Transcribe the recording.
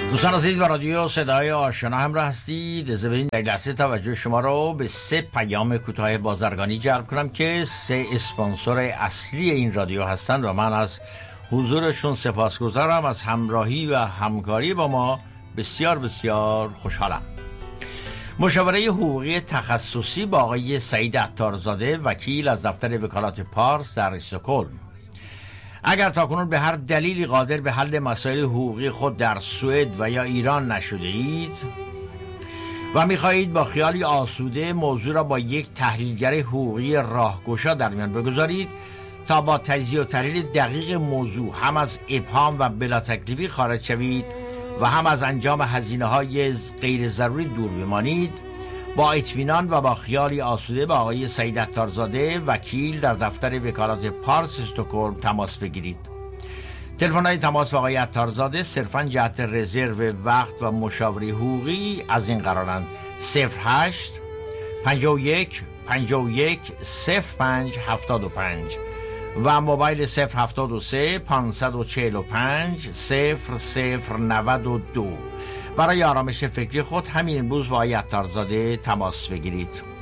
دوستان عزیز با رادیو صدای آشنا همراه هستید. اجازه بدین در لحظه توجه شما رو به 3 پیام کوتاه بازرگانی جلب کنم که 3 اسپانسور اصلی این رادیو هستند و من از حضورشون سپاسگزارم. از همراهی و همکاری با ما بسیار بسیار خوشحالم. مشاوره حقوقی تخصصی با آقای سعید عطارزاده، وکیل از دفتر وکالت پارس در استکهلم. اگر تاکنون به هر دلیلی قادر به حل مسائل حقوقی خود در سوئد و یا ایران نشده اید و می‌خواهید با خیالی آسوده موضوع را با یک تحلیلگر حقوقی راهگشا در میان بگذارید تا با تجزیه و تحلیل دقیق موضوع هم از ابهام و بلا تکلیفی خارج شوید و هم از انجام هزینه‌های غیر ضروری دور بمانید، با اطمینان و با خیالی آسوده با آقای سعید عطارزاده، وکیل در دفتر وکالت پارس استکهلم تماس بگیرید. تلفن‌های تماس با آقای عطارزاده صرفاً جهت رزرو وقت و مشاوره حقوقی از این قرارند: 08 51 51 05 75 و موبایل 073 545 0092. برای آرامش فکری خود همین امروز با آقای عطارزاده تماس بگیرید.